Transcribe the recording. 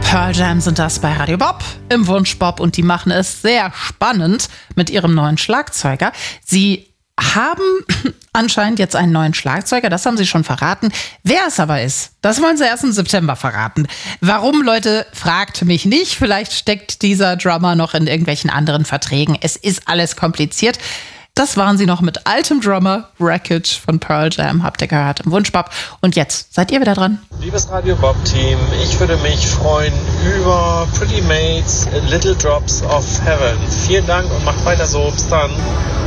Pearl Jam sind das bei Radio Bob im Wunsch Bob und die machen es sehr spannend mit ihrem neuen Schlagzeuger. Sie haben anscheinend jetzt einen neuen Schlagzeuger, das haben sie schon verraten. Wer es aber ist, das wollen sie erst im September verraten. Warum, Leute, fragt mich nicht. Vielleicht steckt dieser Drummer noch in irgendwelchen anderen Verträgen. Es ist alles kompliziert. Das waren sie noch mit altem Drummer Wreckage von Pearl Jam, habt ihr gehört im Wunschbob. Und jetzt seid ihr wieder dran. Liebes Radio Bob Team, ich würde mich freuen über Pretty Mates, Little Drops of Heaven. Vielen Dank und macht weiter so. Bis dann.